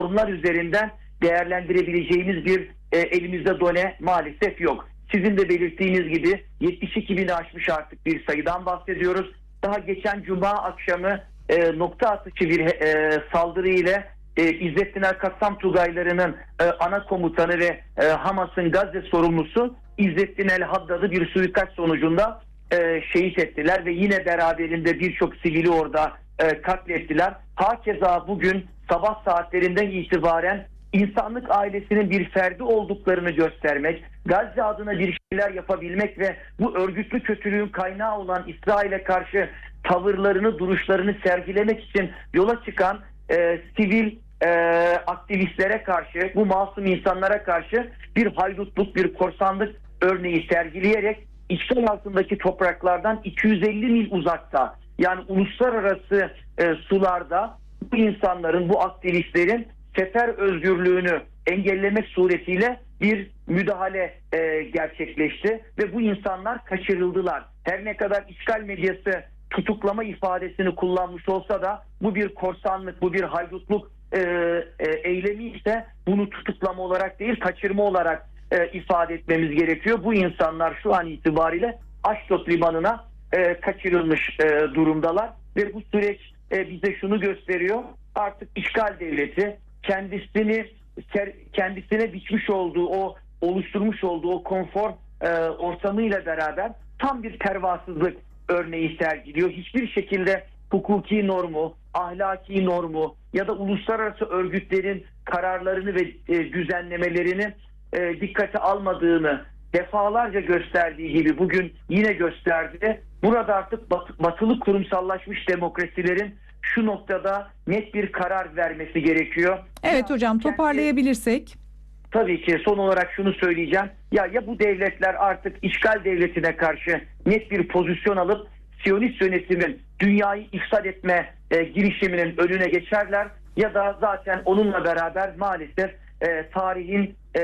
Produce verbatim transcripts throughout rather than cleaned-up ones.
sorunlar üzerinden değerlendirebileceğimiz bir e, elimizde done maalesef yok. Sizin de belirttiğiniz gibi yetmiş iki bini aşmış artık bir sayıdan bahsediyoruz. Daha geçen Cuma akşamı e, nokta atışı bir e, saldırı ile e, İzzettin El-Kassam Tugayları'nın e, ana komutanı ve e, Hamas'ın Gazze sorumlusu İzzettin El-Haddad'ı bir suikast sonucunda e, şehit ettiler ve yine beraberinde birçok sivili orada e, katlettiler. Hakeza bugün sabah saatlerinden itibaren insanlık ailesinin bir ferdi olduklarını göstermek, Gazze adına bir şeyler yapabilmek ve bu örgütlü kötülüğün kaynağı olan İsrail'e karşı tavırlarını, duruşlarını sergilemek için yola çıkan e, sivil e, aktivistlere karşı, bu masum insanlara karşı bir haydutluk, bir korsanlık örneği sergileyerek işgal altındaki topraklardan iki yüz elli mil uzakta, yani uluslararası e, sularda bu insanların, bu aktivistlerin sefer özgürlüğünü engellemek suretiyle bir müdahale e, gerçekleşti ve bu insanlar kaçırıldılar. Her ne kadar işgal medyası tutuklama ifadesini kullanmış olsa da bu bir korsanlık, bu bir haydutluk e, e, eylemi ise bunu tutuklama olarak değil, kaçırma olarak e, ifade etmemiz gerekiyor. Bu insanlar şu an itibariyle Aşdod limanına e, kaçırılmış e, durumdalar ve bu süreç e, bize şunu gösteriyor: artık işgal devleti kendisini kendisine biçmiş olduğu, o oluşturmuş olduğu o konfor e, ortamıyla beraber tam bir pervasızlık örneği sergiliyor. Hiçbir şekilde hukuki normu, ahlaki normu ya da uluslararası örgütlerin kararlarını ve e, düzenlemelerini e, dikkate almadığını defalarca gösterdiği gibi bugün yine gösterdi. Burada artık bat, batılı kurumsallaşmış demokrasilerin şu noktada net bir karar vermesi gerekiyor. Evet hocam, toparlayabilirsek. Tabii ki son olarak şunu söyleyeceğim. Ya ya bu devletler artık işgal devletine karşı net bir pozisyon alıp Siyonist yönetimin dünyayı ifsad etme e, girişiminin önüne geçerler, ya da zaten onunla beraber maalesef e, tarihin e,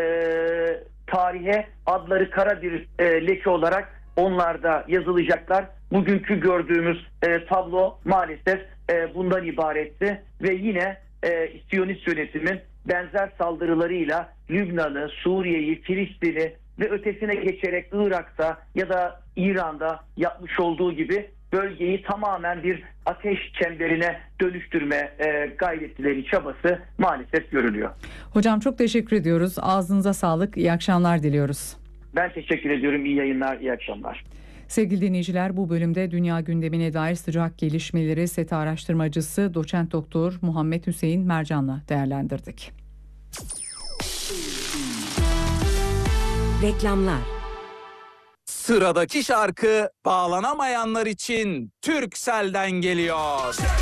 tarihe adları kara bir e, leke olarak onlar da yazılacaklar. Bugünkü gördüğümüz e, tablo maalesef e, bundan ibaretti ve yine e, Siyonist yönetimin benzer saldırılarıyla Lübnan'ı, Suriye'yi, Filistin'i ve ötesine geçerek Irak'ta ya da İran'da yapmış olduğu gibi bölgeyi tamamen bir ateş çemberine dönüştürme e, gayretleri, çabası maalesef görülüyor. Hocam çok teşekkür ediyoruz. Ağzınıza sağlık. İyi akşamlar diliyoruz. Ben teşekkür ediyorum. İyi yayınlar, iyi akşamlar. Sevgili dinleyiciler, bu bölümde dünya gündemine dair sıcak gelişmeleri SETA araştırmacısı doçent doktor Muhammed Hüseyin Mercan'la değerlendirdik. Reklamlar. Sıradaki şarkı bağlanamayanlar için Turkcell'den geliyor.